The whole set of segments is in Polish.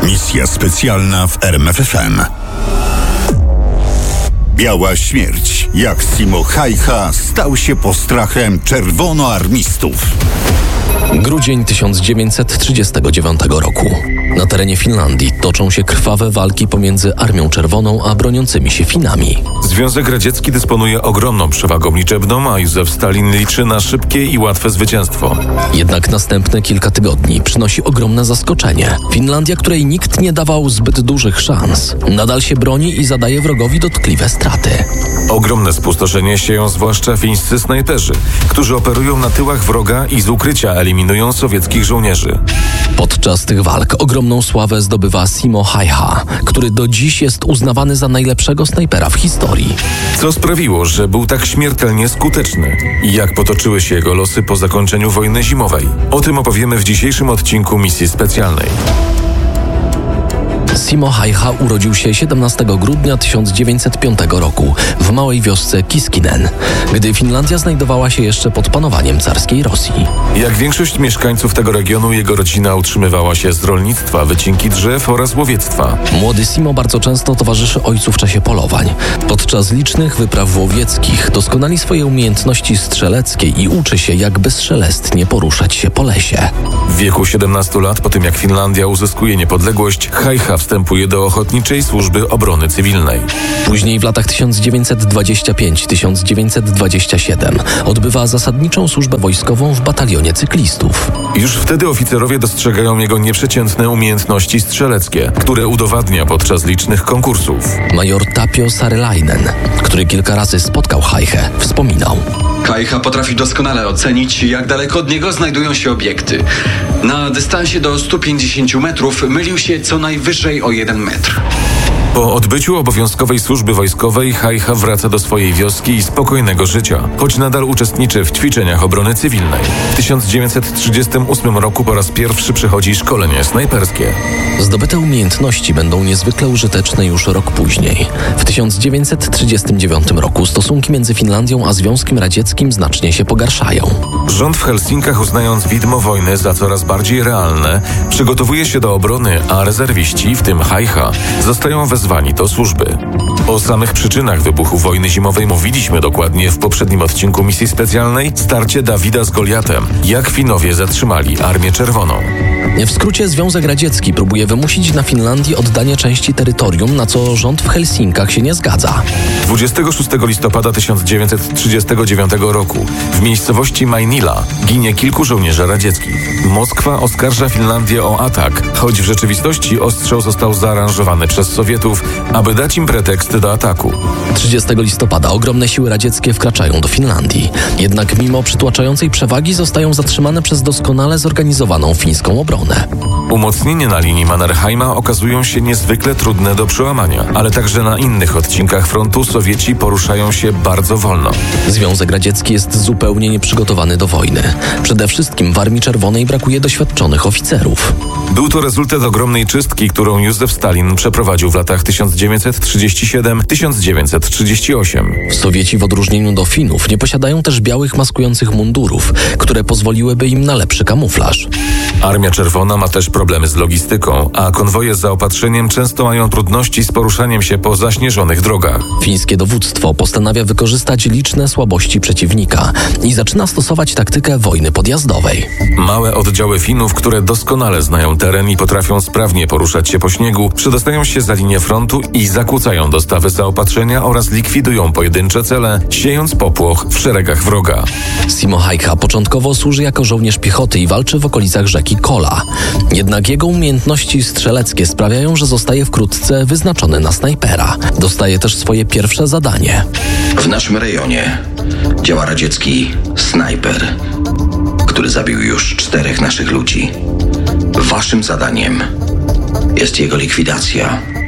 Misja specjalna w RMFFM. Biała śmierć. Jak Simo Häyhä stał się postrachem czerwonoarmistów. Grudzień 1939 roku. Na terenie Finlandii toczą się krwawe walki pomiędzy Armią Czerwoną a broniącymi się Finami. Związek Radziecki dysponuje ogromną przewagą liczebną, a Józef Stalin liczy na szybkie i łatwe zwycięstwo. Jednak następne kilka tygodni przynosi ogromne zaskoczenie. Finlandia, której nikt nie dawał zbyt dużych szans, nadal się broni i zadaje wrogowi dotkliwe straty. Ogromne spustoszenie sieją zwłaszcza fińscy snajperzy, którzy operują na tyłach wroga i z ukrycia eliminują sowieckich żołnierzy. Podczas tych walk ogromną sławę zdobywa Simo Häyhä, który do dziś jest uznawany za najlepszego snajpera w historii. Co sprawiło, że był tak śmiertelnie skuteczny? I jak potoczyły się jego losy po zakończeniu wojny zimowej? O tym opowiemy w dzisiejszym odcinku Misji Specjalnej. Simo Häyhä urodził się 17 grudnia 1905 roku w małej wiosce Kiskinen, gdy Finlandia znajdowała się jeszcze pod panowaniem carskiej Rosji. Jak większość mieszkańców tego regionu, jego rodzina utrzymywała się z rolnictwa, wycinki drzew oraz łowiectwa. Młody Simo bardzo często towarzyszy ojcu w czasie polowań. Podczas licznych wypraw łowieckich doskonali swoje umiejętności strzeleckie i uczy się, jak bezszelestnie poruszać się po lesie. W wieku 17 lat, po tym jak Finlandia uzyskuje niepodległość, Häyhä wstępuje do Ochotniczej Służby Obrony Cywilnej. Później w latach 1925-1927 odbywa zasadniczą służbę wojskową w batalionie cyklistów. Już wtedy oficerowie dostrzegają jego nieprzeciętne umiejętności strzeleckie, które udowadnia podczas licznych konkursów. Major Tapio Saarelainen, który kilka razy spotkał Häyhä, wspominał: Häyhä potrafi doskonale ocenić, jak daleko od niego znajdują się obiekty. Na dystansie do 150 metrów mylił się co najwyżej o 1 metr. Po odbyciu obowiązkowej służby wojskowej Häyhä wraca do swojej wioski i spokojnego życia, choć nadal uczestniczy w ćwiczeniach obrony cywilnej. W 1938 roku po raz pierwszy przechodzi szkolenie snajperskie. Zdobyte umiejętności będą niezwykle użyteczne już rok później. W 1939 roku stosunki między Finlandią a Związkiem Radzieckim znacznie się pogarszają. Rząd w Helsinkach, uznając widmo wojny za coraz bardziej realne, przygotowuje się do obrony, a rezerwiści, w tym Häyhä, zostają wezwani do służby. O samych przyczynach wybuchu wojny zimowej mówiliśmy dokładnie w poprzednim odcinku Misji Specjalnej Starcie Dawida z Goliatem, jak Finowie zatrzymali Armię Czerwoną. W skrócie Związek Radziecki próbuje wymusić na Finlandii oddanie części terytorium, na co rząd w Helsinkach się nie zgadza. 26 listopada 1939 roku w miejscowości Mainila ginie kilku żołnierzy radzieckich. Moskwa oskarża Finlandię o atak, choć w rzeczywistości ostrzał został zaaranżowany przez Sowietów, aby dać im pretekst do ataku. 30 listopada ogromne siły radzieckie wkraczają do Finlandii. Jednak mimo przytłaczającej przewagi zostają zatrzymane przez doskonale zorganizowaną fińską obronę. Umocnienia na linii Mannerheima okazują się niezwykle trudne do przełamania, ale także na innych odcinkach frontu Sowieci poruszają się bardzo wolno. Związek Radziecki jest zupełnie nieprzygotowany do wojny. Przede wszystkim w Armii Czerwonej brakuje doświadczonych oficerów. Był to rezultat ogromnej czystki, którą Józef Stalin przeprowadził w latach 1937-1938. Sowieci w odróżnieniu do Finów nie posiadają też białych maskujących mundurów, które pozwoliłyby im na lepszy kamuflaż. Armia Czerwona ma też problemy z logistyką, a konwoje z zaopatrzeniem często mają trudności z poruszaniem się po zaśnieżonych drogach. Fińskie dowództwo postanawia wykorzystać liczne słabości przeciwnika i zaczyna stosować taktykę wojny podjazdowej. Małe oddziały Finów, które doskonale znają teren i potrafią sprawnie poruszać się po śniegu, przedostają się za linię frontu i zakłócają dostawy zaopatrzenia oraz likwidują pojedyncze cele, siejąc popłoch w szeregach wroga. Simo Häyhä początkowo służy jako żołnierz piechoty i walczy w okolicach rzeki Kola. Jednak jego umiejętności strzeleckie sprawiają, że zostaje wkrótce wyznaczony na snajpera. Dostaje też swoje pierwsze zadanie. W naszym rejonie działa radziecki snajper, który zabił już 4 naszych ludzi. Waszym zadaniem jest jego likwidacja.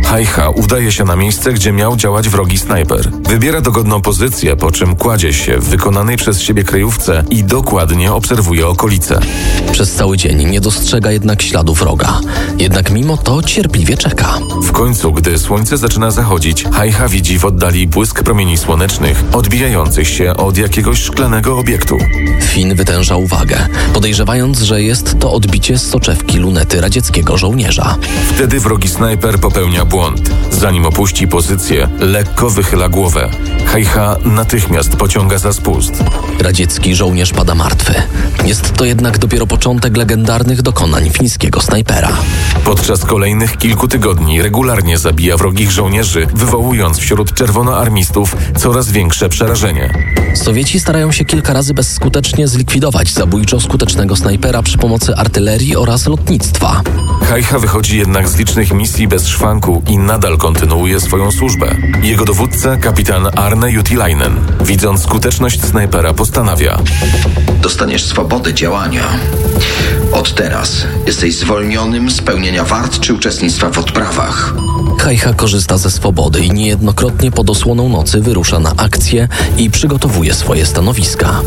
Hajcha udaje się na miejsce, gdzie miał działać wrogi snajper. Wybiera dogodną pozycję, po czym kładzie się w wykonanej przez siebie kryjówce i dokładnie obserwuje okolice. Przez cały dzień nie dostrzega jednak śladu wroga. Jednak mimo to cierpliwie czeka. W końcu, gdy słońce zaczyna zachodzić, Hajcha widzi w oddali błysk promieni słonecznych odbijających się od jakiegoś szklanego obiektu. Finn wytęża uwagę, podejrzewając, że jest to odbicie z soczewki lunety radzieckiego żołnierza. Wtedy wrogi snajper popełnia błąd. Zanim opuści pozycję, lekko wychyla głowę. Hajcha natychmiast pociąga za spust. Radziecki żołnierz pada martwy. Jest to jednak dopiero początek legendarnych dokonań fińskiego snajpera. Podczas kolejnych kilku tygodni regularnie zabija wrogich żołnierzy, wywołując wśród czerwonoarmistów coraz większe przerażenie. Sowieci starają się kilka razy bezskutecznie zlikwidować zabójczo skutecznego snajpera przy pomocy artylerii oraz lotnictwa. Hajcha wychodzi jednak z licznych misji bez szwanku i nadal kontynuuje swoją służbę. Jego dowódca, kapitan Arne Jutilainen, widząc skuteczność snajpera, postanawia: Dostaniesz swobodę działania. Od teraz jesteś zwolnionym z pełnienia wart czy uczestnictwa w odprawach. Hajcha korzysta ze swobody i niejednokrotnie pod osłoną nocy wyrusza na akcję i przygotowuje swoje stanowiska.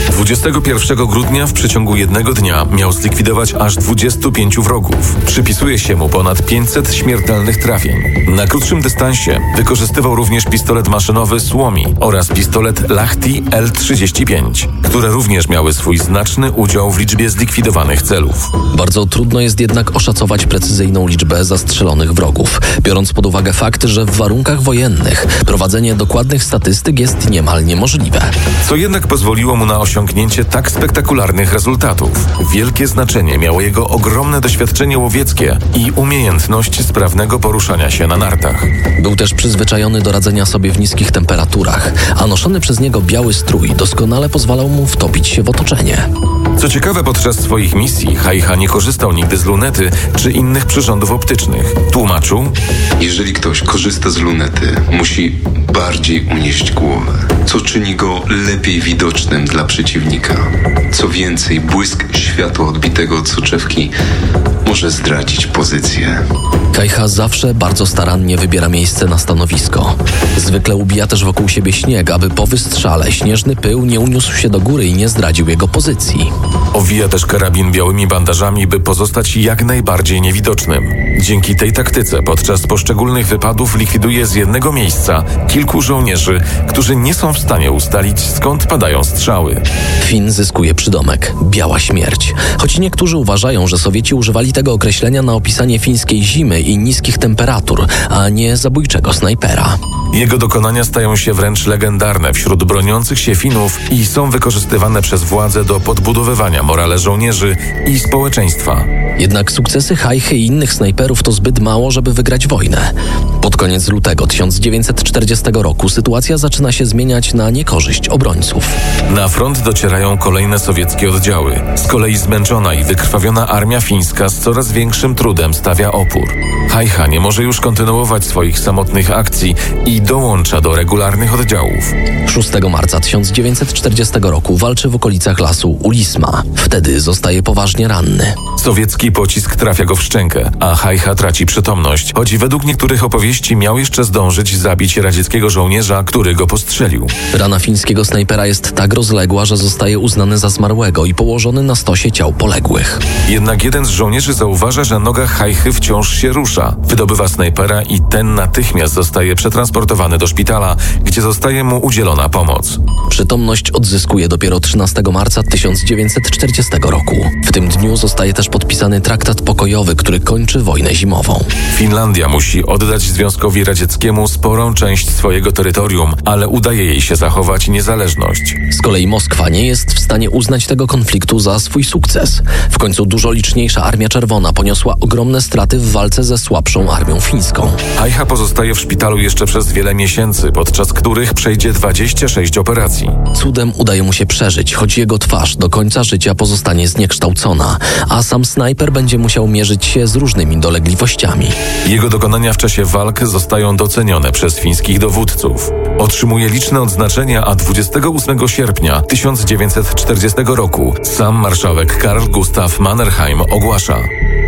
21 grudnia w przeciągu jednego dnia miał zlikwidować aż 25 wrogów. Przypisuje się mu ponad 500 śmiertelnych trafień. Na krótszym dystansie wykorzystywał również pistolet maszynowy Suomi oraz pistolet Lahti L-35, które również miały swój znaczny udział w liczbie zlikwidowanych celów. Bardzo trudno jest jednak oszacować precyzyjną liczbę zastrzelonych wrogów, biorąc pod uwagę fakt, że w warunkach wojennych prowadzenie dokładnych statystyk jest niemal niemożliwe. Co jednak pozwoliło mu na osiągnięcie tak spektakularnych rezultatów. Wielkie znaczenie miało jego ogromne doświadczenie łowieckie i umiejętność sprawnego poruszania się na nartach. Był też przyzwyczajony do radzenia sobie w niskich temperaturach, a noszony przez niego biały strój doskonale pozwalał mu wtopić się w otoczenie. Co ciekawe, podczas swoich misji Hajcha nie korzystał nigdy z lunety czy innych przyrządów optycznych. Tłumaczył: Jeżeli ktoś korzysta z lunety, musi bardziej unieść głowę, co czyni go lepiej widocznym dla przeciwnika. Co więcej, błysk światła odbitego od soczewki może zdradzić pozycję. Hajcha zawsze bardzo starannie wybiera miejsce na stanowisko. Zwykle ubija też wokół siebie śnieg, aby po wystrzale śnieżny pył nie uniósł się do góry i nie zdradził jego pozycji. Owija też karabin białymi bandażami, by pozostać jak najbardziej niewidocznym. Dzięki tej taktyce podczas poszczególnych wypadów likwiduje z jednego miejsca kilku żołnierzy, którzy nie są w stanie ustalić, skąd padają strzały. Finn zyskuje przydomek Biała Śmierć, choć niektórzy uważają, że Sowieci używali tego określenia na opisanie fińskiej zimy i niskich temperatur, a nie zabójczego snajpera. Jego dokonania stają się wręcz legendarne wśród broniących się Finów i są wykorzystywane przez władze do podbudowywania morale żołnierzy i społeczeństwa. Jednak sukcesy Hajchy i innych snajperów to zbyt mało, żeby wygrać wojnę. Pod koniec lutego 1940 roku sytuacja zaczyna się zmieniać na niekorzyść obrońców. Na front docierają kolejne sowieckie oddziały. Z kolei zmęczona i wykrwawiona armia fińska z coraz większym trudem stawia opór. Hajcha nie może już kontynuować swoich samotnych akcji i dołącza do regularnych oddziałów. 6 marca 1940 roku walczy w okolicach lasu Ulisma. Wtedy zostaje poważnie ranny. Sowiecki pocisk trafia go w szczękę, a Hajcha traci przytomność, choć według niektórych opowieści miał jeszcze zdążyć zabić radzieckiego żołnierza, który go postrzelił. Rana fińskiego snajpera jest tak rozległa, że zostaje uznany za zmarłego i położony na stosie ciał poległych. Jednak jeden z żołnierzy zauważa, że noga Hajchy wciąż się rusza. Wydobywa snajpera i ten natychmiast zostaje przetransportowany do szpitala, gdzie zostaje mu udzielona pomoc. Przytomność odzyskuje dopiero 13 marca 1940 roku. W tym dniu zostaje też podpisany traktat pokojowy, który kończy wojnę zimową. Finlandia musi oddać Związkowi Radzieckiemu sporą część swojego terytorium, ale udaje jej się zachować niezależność. Z kolei Moskwa nie jest w stanie uznać tego konfliktu za swój sukces. W końcu dużo liczniejsza Armia Czerwona poniosła ogromne straty w walce ze słabszą armią fińską. Hajcha pozostaje w szpitalu jeszcze przez wiele miesięcy, podczas których przejdzie 26 operacji. Cudem udaje mu się przeżyć, choć jego twarz do końca życia pozostanie zniekształcona, a sam snajper będzie musiał mierzyć się z różnymi dolegliwościami. Jego dokonania w czasie walk zostają docenione przez fińskich dowódców. Otrzymuje liczne odznaczenia, a 28 sierpnia 1940 roku sam marszałek Karl Gustav Mannerheim ogłasza: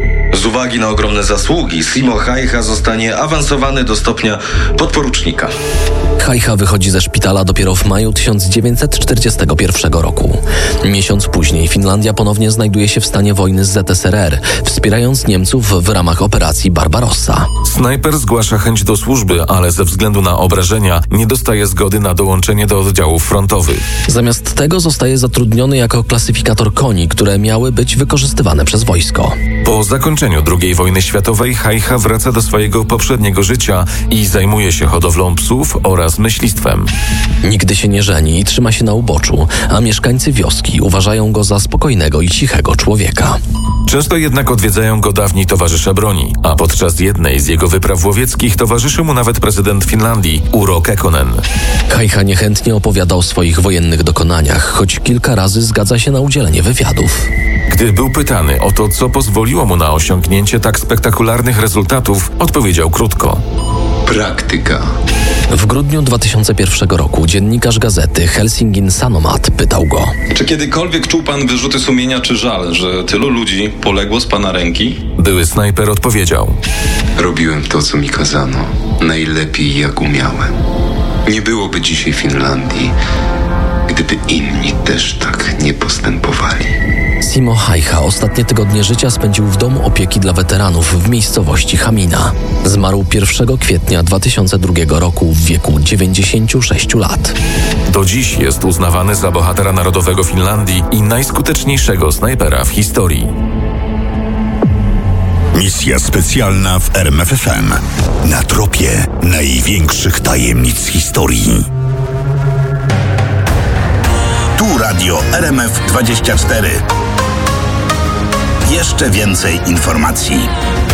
Z uwagi na ogromne zasługi Simo Häyhä zostanie awansowany do stopnia podporucznika. Häyhä wychodzi ze szpitala dopiero w maju 1941 roku. Miesiąc później Finlandia ponownie znajduje się w stanie wojny z ZSRR, wspierając Niemców w ramach operacji Barbarossa. Snajper zgłasza chęć do służby, ale ze względu na obrażenia nie dostaje zgody na dołączenie do oddziałów frontowych. Zamiast tego zostaje zatrudniony jako klasyfikator koni, które miały być wykorzystywane przez wojsko. Po zakończeniu II wojny światowej Häyhä wraca do swojego poprzedniego życia i zajmuje się hodowlą psów oraz myślistwem. Nigdy się nie żeni i trzyma się na uboczu, a mieszkańcy wioski uważają go za spokojnego i cichego człowieka. Często jednak odwiedzają go dawni towarzysze broni, a podczas jednej z jego wypraw łowieckich towarzyszy mu nawet prezydent Finlandii, Urho Kekkonen. Häyhä niechętnie opowiada o swoich wojennych dokonaniach, choć kilka razy zgadza się na udzielenie wywiadów. Gdy był pytany o to, co pozwoliło mu na osiągnięcie tak spektakularnych rezultatów, odpowiedział krótko: Praktyka. W grudniu 2001 roku dziennikarz gazety Helsingin Sanomat pytał go: Czy kiedykolwiek czuł pan wyrzuty sumienia czy żal, że tylu ludzi poległo z pana ręki? Były snajper odpowiedział: Robiłem to, co mi kazano. Najlepiej, jak umiałem. Nie byłoby dzisiaj Finlandii, gdyby inni też tak nie postępowali. Simo Häyhä ostatnie tygodnie życia spędził w domu opieki dla weteranów w miejscowości Hamina. Zmarł 1 kwietnia 2002 roku w wieku 96 lat. Do dziś jest uznawany za bohatera narodowego Finlandii i najskuteczniejszego snajpera w historii. Misja specjalna w RMFFM. Na tropie największych tajemnic historii. Tu radio RMF24. Jeszcze więcej informacji.